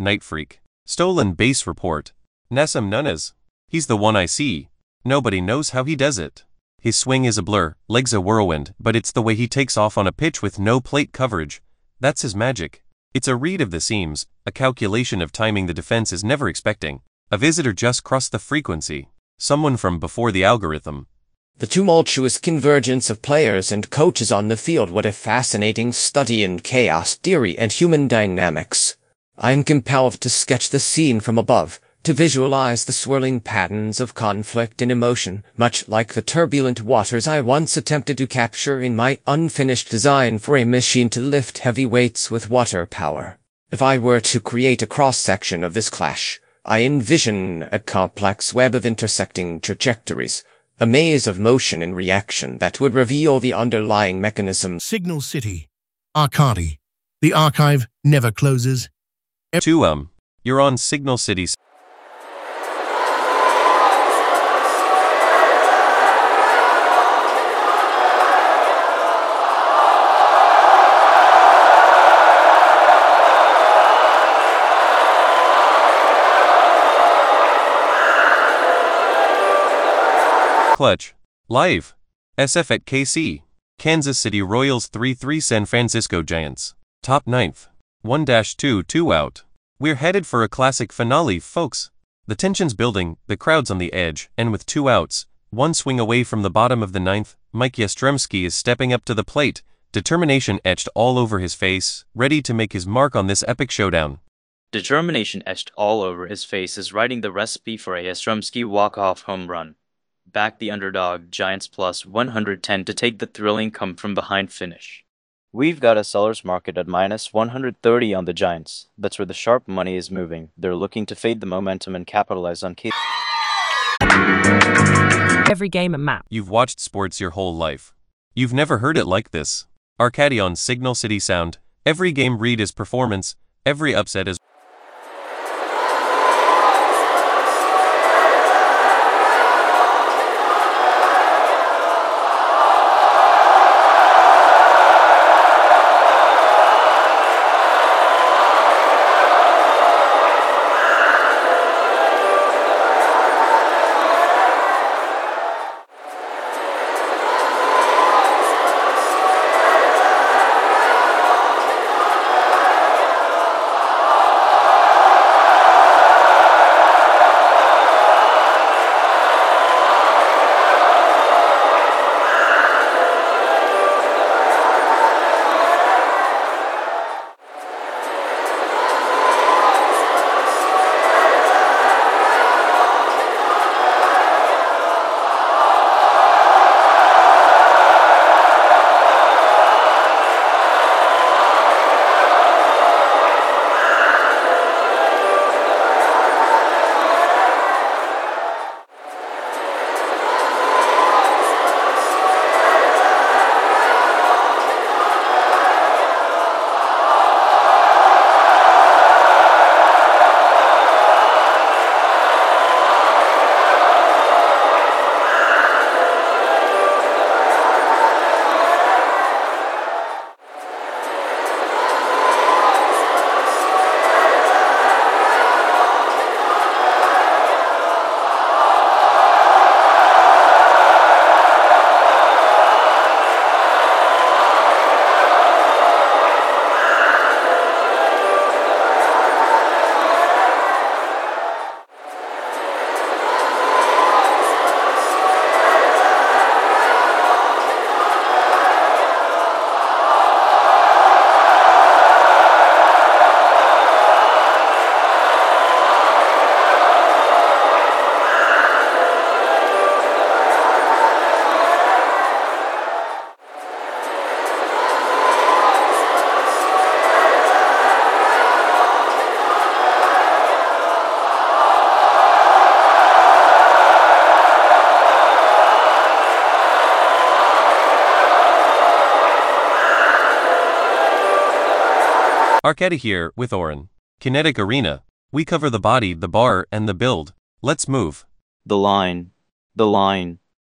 Night Freak. Stolen base report. Nassim Nunez. He's the one I see. Nobody knows how he does it. His swing is a blur, legs a whirlwind, but it's the way he takes off on a pitch with no plate coverage. That's his magic. It's a read of the seams, a calculation of timing the defense is never expecting. A visitor just crossed the frequency. Someone from before the algorithm. The tumultuous convergence of players and coaches on the field, what a fascinating study in chaos theory and human dynamics. I am compelled to sketch the scene from above, to visualize the swirling patterns of conflict and emotion, much like the turbulent waters I once attempted to capture in my unfinished design for a machine to lift heavy weights with water power. If I were to create a cross-section of this clash, I envision a complex web of intersecting trajectories, a maze of motion and reaction that would reveal the underlying mechanism. Signal City. Arcadi. The archive never closes. You're on Signal City. Clutch. Live. SF at KC. Kansas City Royals 3-3 San Francisco Giants. Top 9th. 1-2 out. We're headed for a classic finale, folks. The tension's building, the crowd's on the edge, and with 2 outs, 1 swing away from the bottom of the 9th, Mike Yastrzemski is stepping up to the plate, determination etched all over his face, ready to make his mark on this epic showdown. Determination etched all over his face is writing the recipe for a Yastrzemski walk-off home run. Back the underdog, Giants plus 110 to take the thrilling come-from-behind finish. We've got a seller's market at minus 130 on the Giants. That's where the sharp money is moving. They're looking to fade the momentum and capitalize on every game a map. You've watched sports your whole life. You've never heard it like this. Arcadi on Signal City Sound. Every game read is performance. Every upset is Arcadi here with Oren. Kinetic Arena. We cover the body, the bar, and the build. Let's move. The line. The line.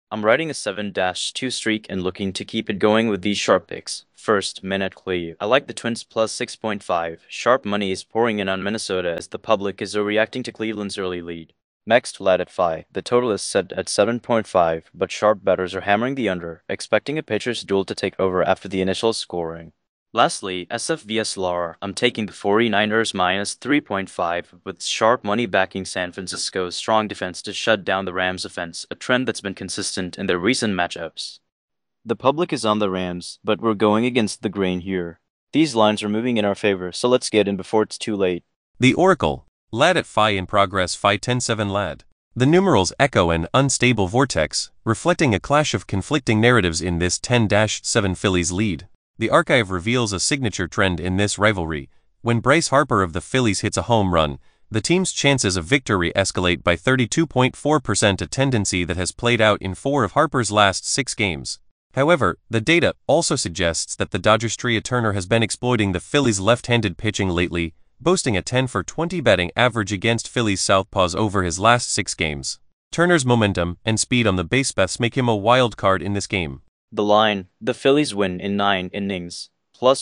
I'm riding a 7-2 streak and looking to keep it going with these sharp picks. First, men at Cleve. I like the Twins plus 6.5. Sharp money is pouring in on Minnesota as the public is reacting to Cleveland's early lead. Next, Lad at 5. The total is set at 7.5, but sharp bettors are hammering the under, expecting a pitcher's duel to take over after the initial scoring. Lastly, SF vs LAR. I'm taking the 49ers minus 3.5 with sharp money backing San Francisco's strong defense to shut down the Rams' offense, a trend that's been consistent in their recent matchups. The public is on the Rams, but we're going against the grain here. These lines are moving in our favor, so let's get in before it's too late. The Oracle. Lad at Phi in progress Phi 10-7 Lad. The numerals echo an unstable vortex, reflecting a clash of conflicting narratives in this 10-7 Phillies lead. The archive reveals a signature trend in this rivalry. When Bryce Harper of the Phillies hits a home run, the team's chances of victory escalate by 32.4%, a tendency that has played out in 4 of Harper's last 6 games. However, the data also suggests that the Dodgers' Trea Turner has been exploiting the Phillies' left-handed pitching lately, boasting a 10-for-20 batting average against Phillies southpaws over his last 6 games. Turner's momentum and speed on the base paths make him a wild card in this game. The line, the Phillies win in 9 innings, plus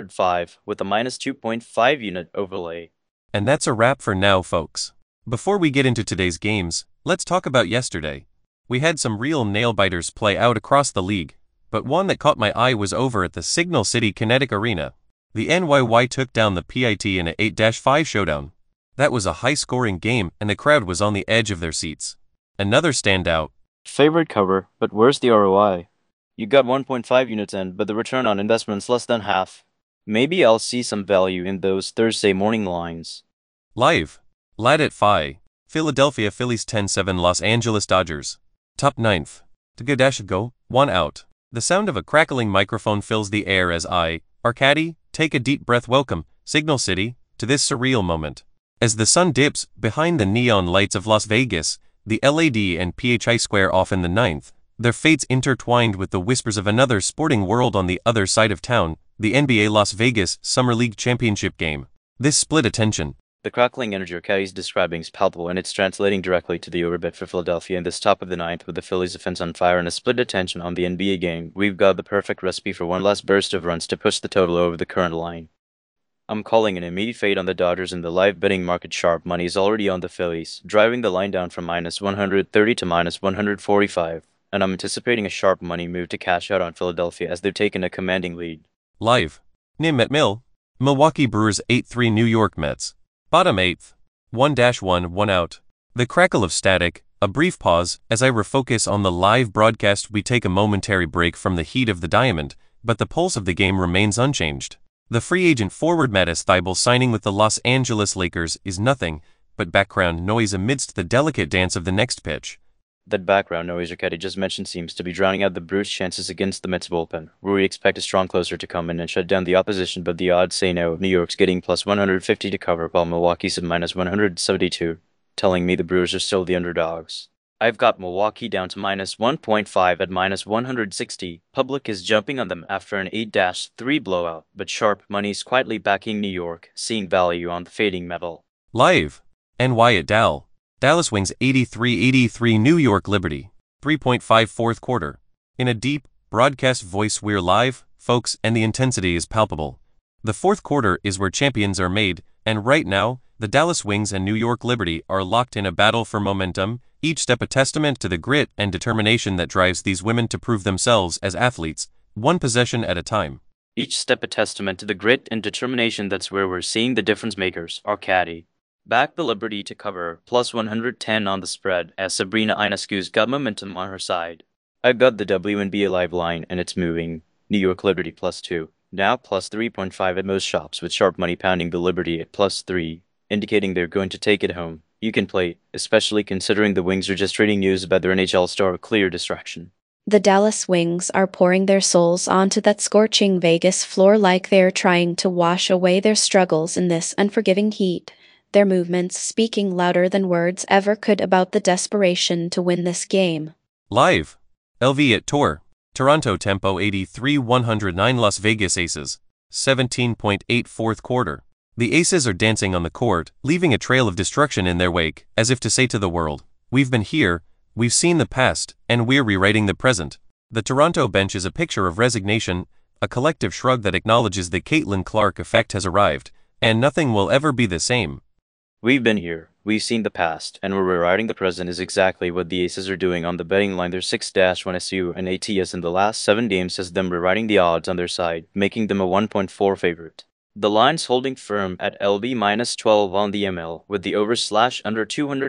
105 with a minus 2.5 unit overlay. And that's a wrap for now, folks. Before we get into today's games, let's talk about yesterday. We had some real nail-biters play out across the league, but one that caught my eye was over at the Signal City Kinetic Arena. The NYY took down the PIT in an 8-5 showdown. That was a high-scoring game and the crowd was on the edge of their seats. Another standout. Favorite cover, but where's the ROI? You got 1.5 units in, but the return on investment's less than half. Maybe I'll see some value in those Thursday morning lines. Live. Lad at Phi. Philadelphia Phillies 10-7 Los Angeles Dodgers. Top 9th. To go, 1 out. The sound of a crackling microphone fills the air as I, Arcady, take a deep breath. Welcome, Signal City, to this surreal moment. As the sun dips behind the neon lights of Las Vegas, the LAD and PHI square off in the 9th, their fates intertwined with the whispers of another sporting world on the other side of town, the NBA Las Vegas Summer League Championship game. This split attention. The crackling energy Arcady's describing is palpable, and it's translating directly to the overbet for Philadelphia in this top of the 9th with the Phillies offense on fire and a split attention on the NBA game. We've got the perfect recipe for one last burst of runs to push the total over the current line. I'm calling an immediate fade on the Dodgers, and the live betting market sharp money is already on the Phillies, driving the line down from minus 130 to minus 145. And I'm anticipating a sharp money move to cash out on Philadelphia as they've taken a commanding lead. Live. Nim at Mill. Milwaukee Brewers 8-3 New York Mets. Bottom 8th. 1-1, 1 out. The crackle of static, a brief pause, as I refocus on the live broadcast. We take a momentary break from the heat of the diamond, but the pulse of the game remains unchanged. The free agent forward Mattis Thybulle signing with the Los Angeles Lakers is nothing but background noise amidst the delicate dance of the next pitch. That background noise Arcady just mentioned seems to be drowning out the Brewers' chances against the Mets bullpen, where we expect a strong closer to come in and shut down the opposition, but the odds say no. New York's getting plus 150 to cover, while Milwaukee's at minus 172, telling me the Brewers are still the underdogs. I've got Milwaukee down to minus 1.5 at minus 160. Public is jumping on them after an 8-3 blowout, but sharp money's quietly backing New York, seeing value on the fading metal. Live. NY at Dal. Dallas Wings 83-83 New York Liberty. 3.5 fourth quarter. In a deep, broadcast voice, we're live, folks, and the intensity is palpable. The fourth quarter is where champions are made, and right now, the Dallas Wings and New York Liberty are locked in a battle for momentum, each step a testament to the grit and determination that drives these women to prove themselves as athletes, one possession at a time. Each step a testament to the grit and determination. That's where we're seeing the difference makers, Arcady. Back the Liberty to cover, plus 110 on the spread, as Sabrina Ionescu's got momentum on her side. I've got the WNBA live line, and it's moving. New York Liberty plus 2. Now plus 3.5 at most shops, with sharp money pounding the Liberty at plus 3, indicating they're going to take it home. You can play, especially considering the Wings are just trading news about their NHL star, a clear distraction. The Dallas Wings are pouring their souls onto that scorching Vegas floor like they're trying to wash away their struggles in this unforgiving heat. Their movements speaking louder than words ever could about the desperation to win this game. Live. LV at Tor. Toronto tempo 83-109 Las Vegas Aces. 17.8 fourth quarter. The Aces are dancing on the court, leaving a trail of destruction in their wake, as if to say to the world, we've been here, We've seen the past, and we're rewriting the present. The Toronto bench is a picture of resignation, a collective shrug that acknowledges the Caitlin Clark effect has arrived, and nothing will ever be the same. We've been here, we've seen the past, and we're rewriting the present is exactly what the Aces are doing on the betting line. Their 6-1 SU and ATS in the last 7 games has them rewriting the odds on their side, making them a 1.4 favorite. The line's holding firm at LB -12 on the ML, with the over/under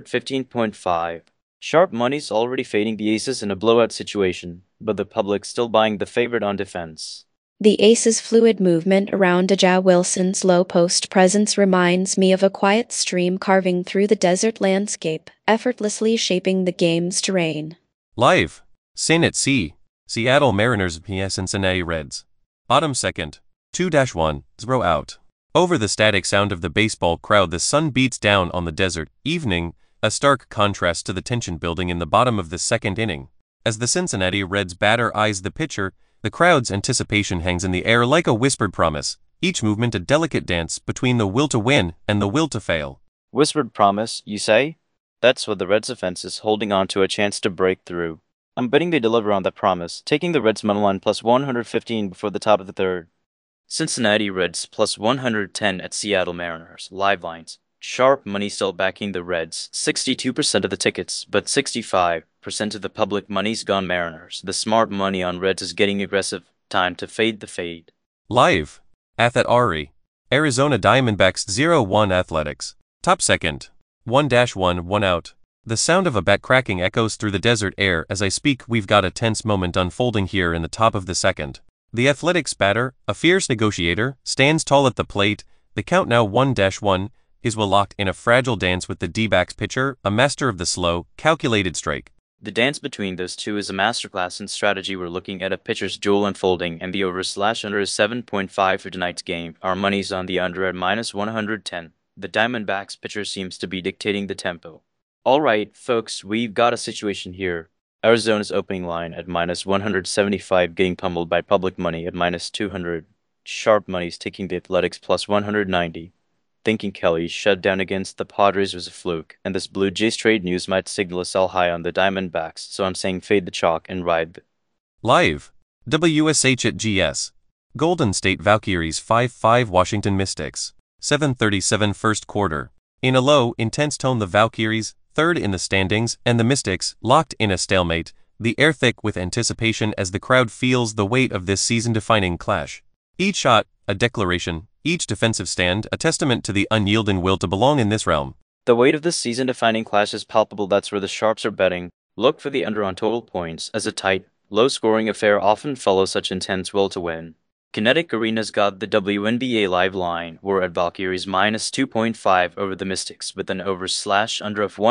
215.5. Sharp money's already fading the Aces in a blowout situation, but the public's still buying the favorite on defense. The Aces' fluid movement around A'ja Wilson's low post presence reminds me of a quiet stream carving through the desert landscape, effortlessly shaping the game's terrain. Live. Sin at Sea. Seattle Mariners vs Cincinnati Reds. Autumn 2nd. 2-1, 0 out. Over the static sound of the baseball crowd, the sun beats down on the desert evening, a stark contrast to the tension building in the bottom of the second inning. As the Cincinnati Reds batter eyes the pitcher, the crowd's anticipation hangs in the air like a whispered promise, each movement a delicate dance between the will to win and the will to fail. Whispered promise, you say? That's what the Reds' offense is holding on to a chance to break through. I'm betting they deliver on that promise, taking the Reds' money line plus 115 before the top of the third. Cincinnati Reds plus 110 at Seattle Mariners, live lines. Sharp money still backing the Reds, 62% of the tickets, but 65% of the public money's gone Mariners. The smart money on Reds is getting aggressive. Time to fade the fade. Live. Athat Ari. Arizona Diamondbacks 0-1 Athletics. Top second. 1-1, 1 out. The sound of a bat cracking echoes through the desert air as I speak. We've got a tense moment unfolding here in the top of the second. The Athletics batter, a fierce negotiator, stands tall at the plate. The count now 1-1. Is well locked in a fragile dance with the D-backs pitcher, a master of the slow, calculated strike. The dance between those two is a masterclass in strategy. We're looking at a pitcher's duel unfolding, and the over/under is 7.5 for tonight's game. Our money's on the under at -110. The Diamondbacks pitcher seems to be dictating the tempo. Alright, folks, we've got a situation here. Arizona's opening line at -175 getting pummeled by public money at -200. Sharp money's taking the Athletics plus 190. Thinking Kelly's shutdown against the Padres was a fluke, and this Blue Jays trade news might signal a sell high on the Diamondbacks, so I'm saying fade the chalk and ride the Live. WSH at GS. Golden State Valkyries 5-5 Washington Mystics. 7:37 first quarter. In a low, intense tone, the Valkyries, third in the standings, and the Mystics, locked in a stalemate, the air thick with anticipation as the crowd feels the weight of this season-defining clash. Each shot, a declaration, each defensive stand, a testament to the unyielding will to belong in this realm. The weight of this season-defining clash is palpable. That's where the sharps are betting. Look for the under on total points, as a tight, low-scoring affair often follows such intense will to win. Kinetic Arena's got the WNBA live line. We're at Valkyries -2.5 over the Mystics with an over/under of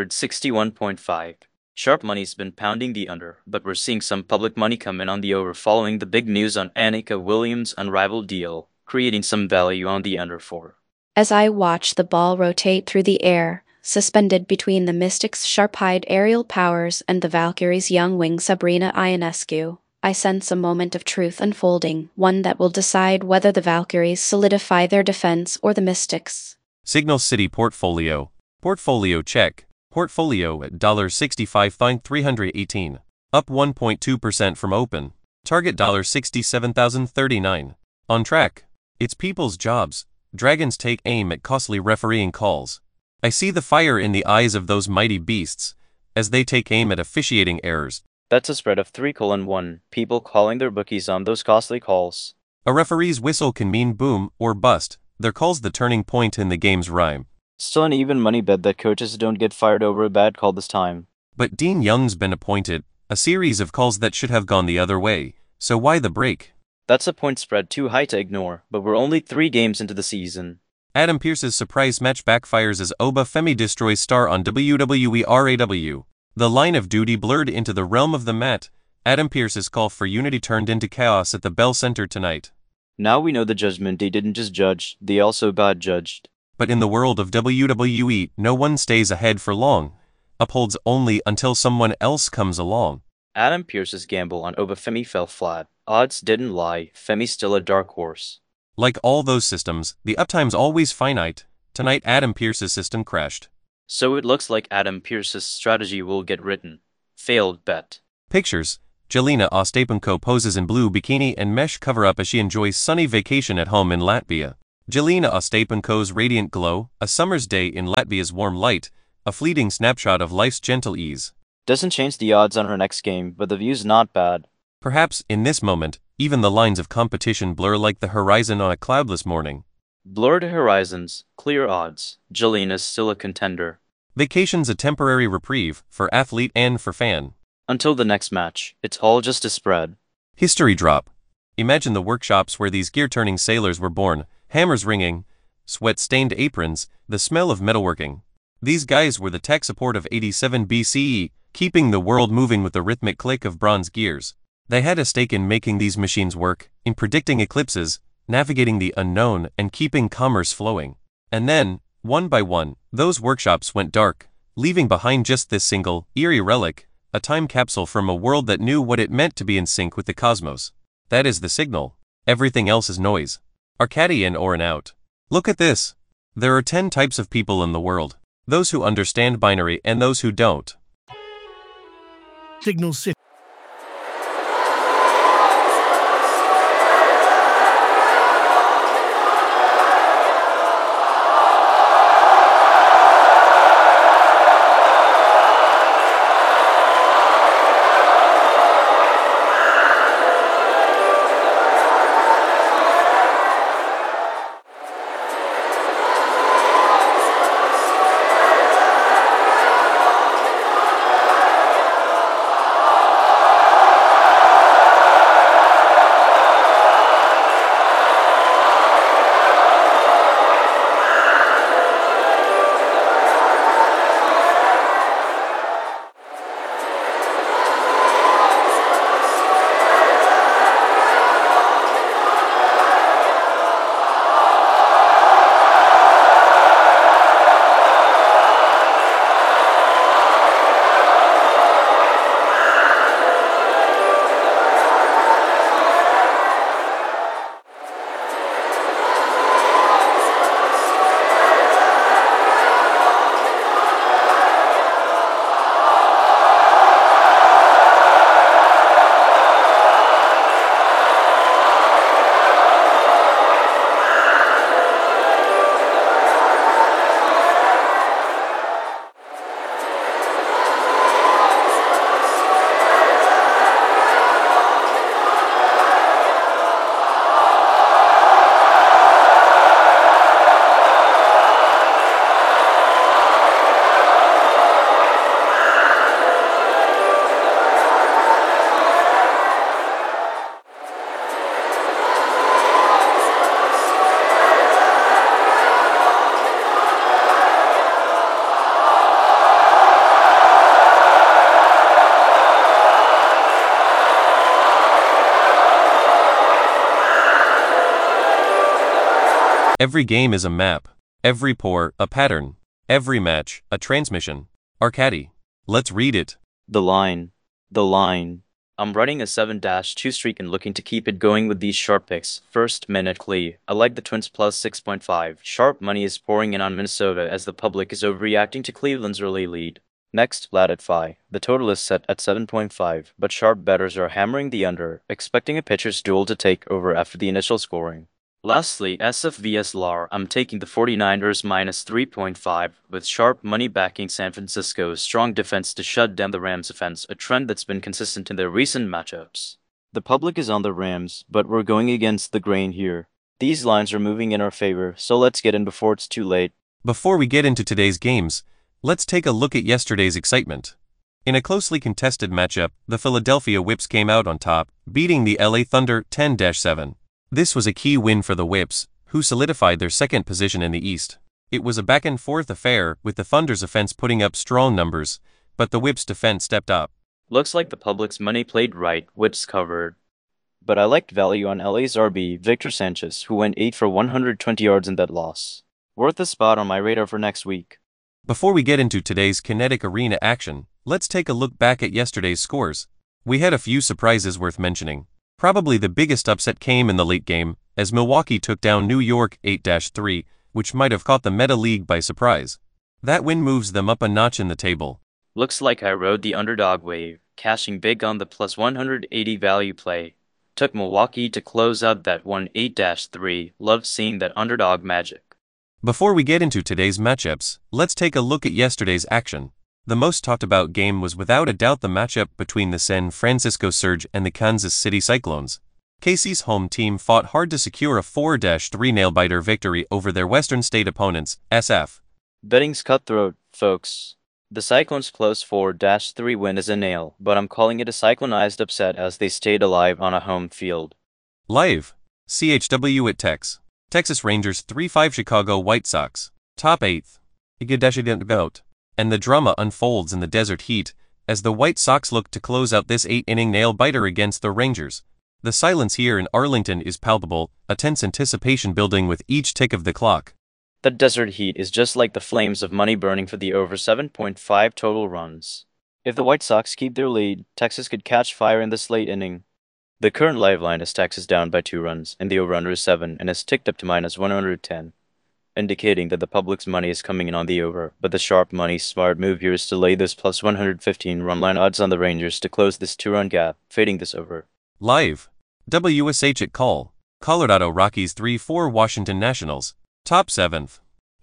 161.5. Sharp money's been pounding the under, but we're seeing some public money come in on the over following the big news on Annika Williams' unrivaled deal, creating some value on the under for. As I watch the ball rotate through the air, suspended between the Mystics' sharp-eyed aerial powers and the Valkyries' young wing Sabrina Ionescu, I sense a moment of truth unfolding, one that will decide whether the Valkyries solidify their defense or the Mystics. Signal City Portfolio. Portfolio check. Portfolio at $65,318. Up 1.2% from open. Target $67,039. On track. It's people's jobs. Dragons take aim at costly refereeing calls. I see the fire in the eyes of those mighty beasts as they take aim at officiating errors. That's a spread of 3:1. People calling their bookies on those costly calls. A referee's whistle can mean boom or bust. Their call's the turning point in the game's rhyme. Still an even money bet that coaches don't get fired over a bad call this time. But Dean Young's been appointed, a series of calls that should have gone the other way, so why the break? That's a point spread too high to ignore, but we're only 3 games into the season. Adam Pearce's surprise match backfires as Oba Femi destroys star on WWE RAW. The line of duty blurred into the realm of the mat. Adam Pearce's call for unity turned into chaos at the Bell Center tonight. Now we know the judgment. They didn't just judge, they also got judged. But in the world of WWE, no one stays ahead for long. Upholds only until someone else comes along. Adam Pearce's gamble on Obafemi fell flat. Odds didn't lie, Femi's still a dark horse. Like all those systems, the uptime's always finite. Tonight Adam Pearce's system crashed. So it looks like Adam Pearce's strategy will get written. Failed bet. Pictures. Jelena Ostapenko poses in blue bikini and mesh cover-up as she enjoys sunny vacation at home in Latvia. Jelena Ostapenko's radiant glow, a summer's day in Latvia's warm light, a fleeting snapshot of life's gentle ease. Doesn't change the odds on her next game, but the view's not bad. Perhaps, in this moment, even the lines of competition blur like the horizon on a cloudless morning. Blurred horizons, clear odds. Jelena's still a contender. Vacation's a temporary reprieve, for athlete and for fan. Until the next match, it's all just a spread. History drop. Imagine the workshops where these gear-turning sailors were born, hammers ringing, sweat-stained aprons, the smell of metalworking. These guys were the tech support of 87 BCE, keeping the world moving with the rhythmic click of bronze gears. They had a stake in making these machines work, in predicting eclipses, navigating the unknown, and keeping commerce flowing. And then, one by one, those workshops went dark, leaving behind just this single, eerie relic, a time capsule from a world that knew what it meant to be in sync with the cosmos. That is the signal. Everything else is noise. Arcadian or an out. Look at this. There are 10 types of people in the world. Those who understand binary and those who don't. Signal City. Every game is a map. Every pour, a pattern. Every match, a transmission. Arcadi. Let's read it. The line. The line. I'm running a 7-2 streak and looking to keep it going with these sharp picks. First, Minute Clee. I like the Twins plus 6.5. Sharp money is pouring in on Minnesota as the public is overreacting to Cleveland's early lead. Next, Vlad at Phi. The total is set at 7.5, but sharp bettors are hammering the under, expecting a pitcher's duel to take over after the initial scoring. Lastly, SF vs LAR. I'm taking the 49ers minus 3.5, with sharp money backing San Francisco's strong defense to shut down the Rams' offense, a trend that's been consistent in their recent matchups. The public is on the Rams, but we're going against the grain here. These lines are moving in our favor, so let's get in before it's too late. Before we get into today's games, let's take a look at yesterday's excitement. In a closely contested matchup, the Philadelphia Whips came out on top, beating the LA Thunder 10-7. This was a key win for the Whips, who solidified their second position in the East. It was a back-and-forth affair, with the Thunder's offense putting up strong numbers, but the Whips' defense stepped up. Looks like the public's money played right, Whips covered. But I liked value on LA's RB, Victor Sanchez, who went 8 for 120 yards in that loss. Worth a spot on my radar for next week. Before we get into today's Kinetic Arena action, let's take a look back at yesterday's scores. We had a few surprises worth mentioning. Probably the biggest upset came in the late game, as Milwaukee took down New York 8-3, which might have caught the Meta League by surprise. That win moves them up a notch in the table. Looks like I rode the underdog wave, cashing big on the plus 180 value play. Took Milwaukee to close out that 1-8-3. Love seeing that underdog magic. Before we get into today's matchups, let's take a look at yesterday's action. The most talked about game was without a doubt the matchup between the San Francisco Surge and the Kansas City Cyclones. KC's home team fought hard to secure a 4-3 nail-biter victory over their Western State opponents, SF. Betting's cutthroat, folks. The Cyclones' close 4-3 win is a nail, but I'm calling it a cyclonized upset as they stayed alive on a home field. Live. CHW at Tex. Texas Rangers 3-5 Chicago White Sox. Top 8th. Vote. And the drama unfolds in the desert heat as the White Sox look to close out this 8-inning nail-biter against the Rangers. The silence here in Arlington is palpable, a tense anticipation building with each tick of the clock. The desert heat is just like the flames of money burning for the over 7.5 total runs. If the White Sox keep their lead, Texas could catch fire in this late inning. The current live line is Texas down by 2 runs, and the over-under is 7 and has ticked up to minus 110, indicating that the public's money is coming in on the over, but the sharp money smart move here is to lay those plus 115 run line odds on the Rangers to close this 2-run gap, fading this over. Live. WSH at Call. Colorado Rockies 3-4 Washington Nationals. Top 7th.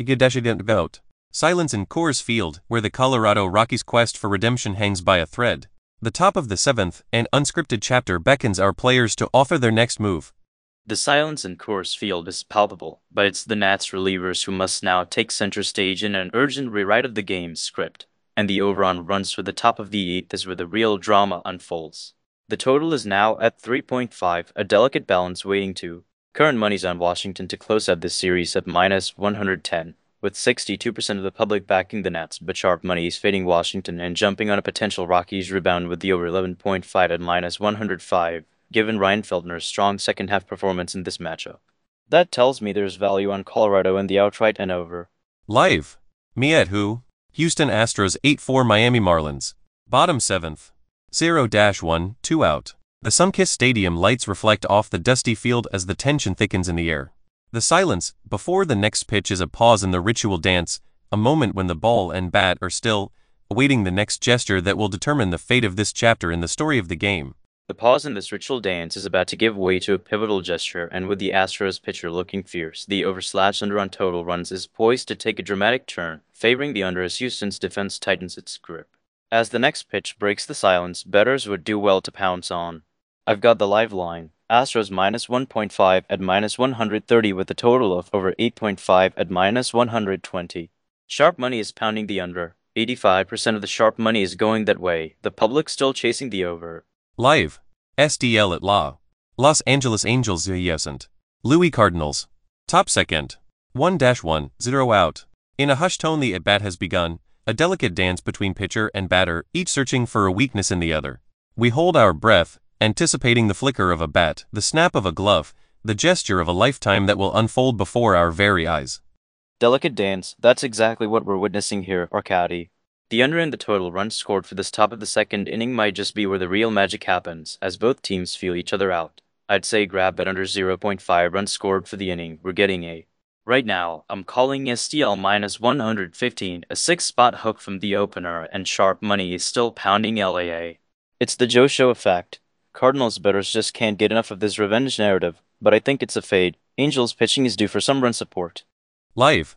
Vote. Silence in Coors Field, where the Colorado Rockies' quest for redemption hangs by a thread. The top of the 7th and unscripted chapter beckons our players to offer their next move. The silence in Coors Field is palpable, but it's the Nats relievers who must now take center stage in an urgent rewrite of the game's script, and the over-on runs for the top of the 8th is where the real drama unfolds. The total is now at 3.5, a delicate balance waiting to. Current money's on Washington to close out this series at minus 110, with 62% of the public backing the Nats, but sharp money is fading Washington and jumping on a potential Rockies rebound with the over 11.5 at minus 105, given Ryan Feltner's strong second-half performance in this matchup. That tells me there's value on Colorado and the outright and over. Live. Me at who? Houston Astros 8-4 Miami Marlins. Bottom 7th. 0-1, 2 out. The sun-kissed stadium lights reflect off the dusty field as the tension thickens in the air. The silence before the next pitch is a pause in the ritual dance, a moment when the ball and bat are still, awaiting the next gesture that will determine the fate of this chapter in the story of the game. The pause in this ritual dance is about to give way to a pivotal gesture, and with the Astros pitcher looking fierce, the over/under on total runs is poised to take a dramatic turn, favoring the under as Houston's defense tightens its grip. As the next pitch breaks the silence, bettors would do well to pounce on. I've got the live line. Astros minus 1.5 at minus 130 with a total of over 8.5 at minus 120. Sharp money is pounding the under. 85% of the sharp money is going that way. The public still chasing the over. Live. SDL at Law. Los Angeles Angels St. Louis Cardinals. Top 2nd. 1-1, 0 out. In a hushed tone the at-bat has begun, a delicate dance between pitcher and batter, each searching for a weakness in the other. We hold our breath, anticipating the flicker of a bat, the snap of a glove, the gesture of a lifetime that will unfold before our very eyes. Delicate dance, that's exactly what we're witnessing here, Arcady. The under and the total runs scored for this top of the second inning might just be where the real magic happens, as both teams feel each other out. I'd say grab bet under 0.5 runs scored for the inning. We're getting a. Right now, I'm calling STL minus 115, a 6-spot hook from the opener, and sharp money is still pounding LAA. It's the Joe Show effect. Cardinals bettors just can't get enough of this revenge narrative, but I think it's a fade. Angels pitching is due for some run support. Live.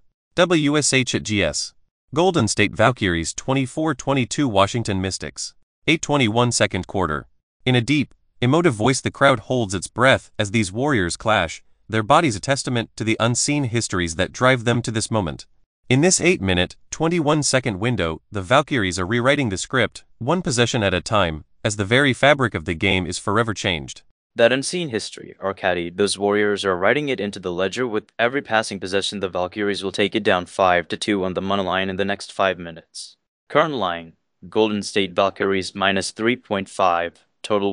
WSH at GS. Golden State Valkyries 24-22 Washington Mystics. 8:21 second quarter. In a deep, emotive voice the crowd holds its breath as these warriors clash, their bodies a testament to the unseen histories that drive them to this moment. In this 8-minute, 21-second window, the Valkyries are rewriting the script, one possession at a time, as the very fabric of the game is forever changed. That unseen history, Arcady, those warriors are writing it into the ledger. With every passing possession, the Valkyries will take it down 5-2 on the money line in the next 5 minutes. Current line, Golden State Valkyries minus 3.5, total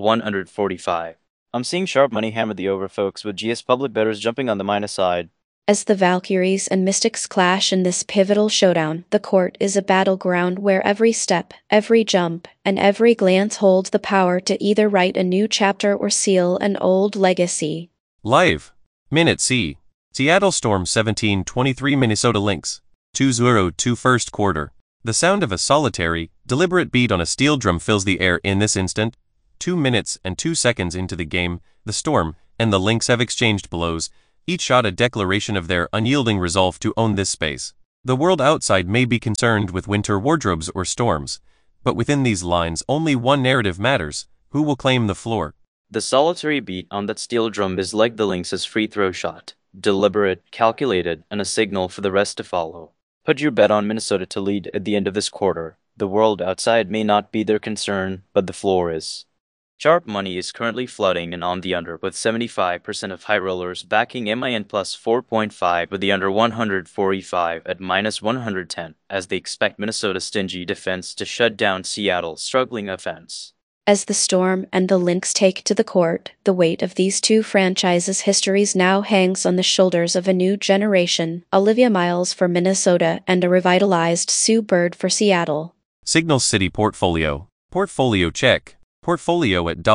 145. I'm seeing sharp money hammer the over, folks, with GS public bettors jumping on the minus side. As the Valkyries and Mystics clash in this pivotal showdown, the court is a battleground where every step, every jump, and every glance hold the power to either write a new chapter or seal an old legacy. Live. Minute C. Seattle Storm 17-23 Minnesota Lynx. 2-0 first quarter. The sound of a solitary, Deliberate beat on a steel drum fills the air in this instant. 2 minutes and 2 seconds into the game, the Storm and the Lynx have exchanged blows, each shot a declaration of their unyielding resolve to own this space. The world outside may be concerned with winter wardrobes or storms, but within these lines only one narrative matters: who will claim the floor? The solitary beat on that steel drum is like the Lynx's free throw shot, deliberate, calculated, and a signal for the rest to follow. Put your bet on Minnesota to lead at the end of this quarter. The world outside may not be their concern, but the floor is. Sharp money is currently flooding in on the under, with 75% of high rollers backing MIN plus 4.5 with the under 145 at minus 110, as they expect Minnesota's stingy defense to shut down Seattle's struggling offense. As the Storm and the Lynx take to the court, the weight of these two franchises' histories now hangs on the shoulders of a new generation: Olivia Miles for Minnesota and a revitalized Sue Bird for Seattle. Signal City Portfolio. Portfolio check. Portfolio at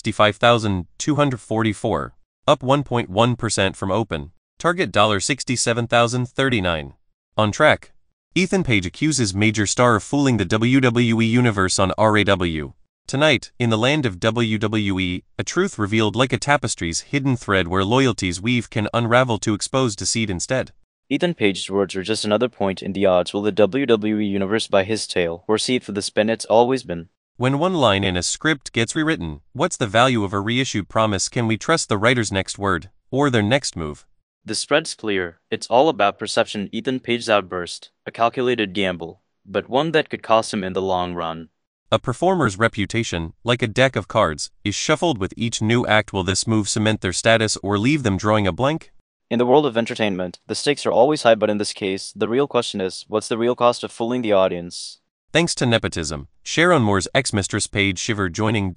$65,244, up 1.1% from open. Target $67,039. On track. Ethan Page accuses major star of fooling the WWE Universe on RAW. Tonight, in the land of WWE, a truth revealed like a tapestry's hidden thread where loyalties weave can unravel to expose deceit instead. Ethan Page's words are just another point in the odds. Will the WWE Universe buy his tale, or see it for the spin it's always been? When one line in a script gets rewritten, what's the value of a reissued promise? Can we trust the writer's next word, or their next move? The spread's clear. It's all about perception. Ethan Page's outburst, a calculated gamble, but one that could cost him in the long run. A performer's reputation, like a deck of cards, is shuffled with each new act. Will this move cement their status or leave them drawing a blank? In the world of entertainment, the stakes are always high, but in this case, the real question is, what's the real cost of fooling the audience? Thanks to nepotism, Sharon Moore's ex-mistress Paige Shiver joining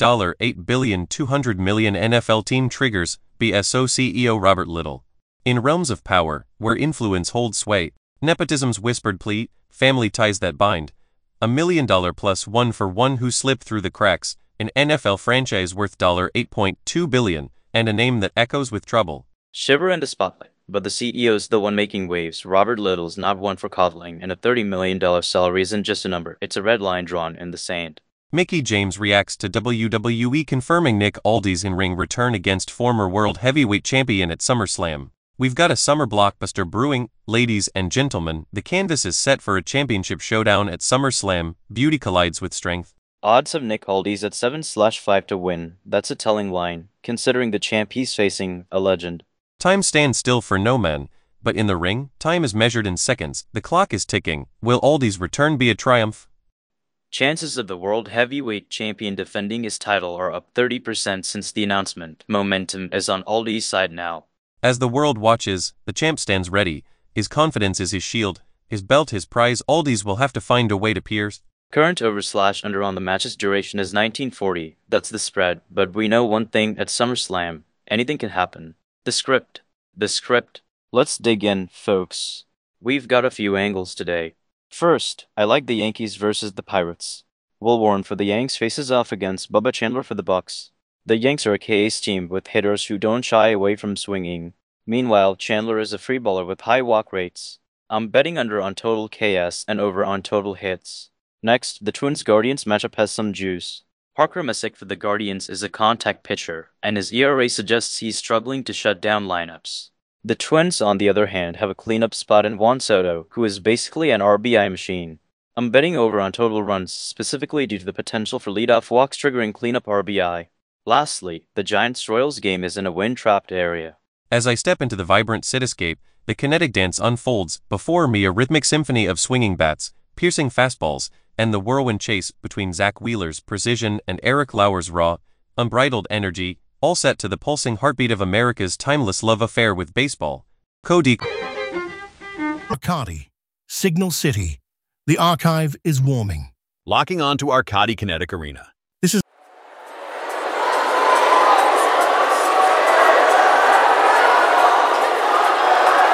$8,200,000,000 NFL team triggers BSO CEO Robert Little. In realms of power, where influence holds sway, nepotism's whispered plea, family ties that bind. $1 million plus one for one who slipped through the cracks, an NFL franchise worth $8.2 billion, and a name that echoes with trouble. Shiver in the spotlight, but the CEO's the one making waves. Robert Little's not one for coddling, and a $30 million salary isn't just a number, it's a red line drawn in the sand. Mickie James reacts to WWE confirming Nick Aldis in-ring return against former World Heavyweight Champion at SummerSlam. We've got a summer blockbuster brewing, ladies and gentlemen. The canvas is set for a championship showdown at SummerSlam. Beauty collides with strength. Odds of Nick Aldis at 7/5 to win. That's a telling line, considering the champ he's facing, a legend. Time stands still for no man, but in the ring, time is measured in seconds. The clock is ticking. Will Aldis' return be a triumph? Chances of the World Heavyweight Champion defending his title are up 30% since the announcement. Momentum is on Aldis' side now. As the world watches, the champ stands ready. His confidence is his shield, his belt his prize. Aldis will have to find a way to pierce. Current over/under on the match's duration is 1940. That's the spread, but we know one thing at SummerSlam: anything can happen. The script. Let's dig in, folks. We've got a few angles today. First, I like the Yankees versus the Pirates. Will Warren for the Yanks faces off against Bubba Chandler for the Bucks. The Yanks are a KA's team with hitters who don't shy away from swinging. Meanwhile, Chandler is a free baller with high walk rates. I'm betting under on total KS and over on total hits. Next, the Twins-Guardians matchup has some juice. Parker Messick for the Guardians is a contact pitcher, and his ERA suggests he's struggling to shut down lineups. The Twins, on the other hand, have a cleanup spot in Juan Soto, who is basically an RBI machine. I'm betting over on total runs, specifically due to the potential for leadoff walks triggering cleanup RBI. Lastly, the Giants-Royals game is in a wind-trapped area. As I step into the vibrant cityscape, the kinetic dance unfolds. Before me a rhythmic symphony of swinging bats, piercing fastballs, and the whirlwind chase between Zach Wheeler's precision and Eric Lauer's raw, unbridled energy, all set to the pulsing heartbeat of America's timeless love affair with baseball. Cody Arcadi. Signal City. The archive is warming. Locking on to Arcadi Kinetic Arena.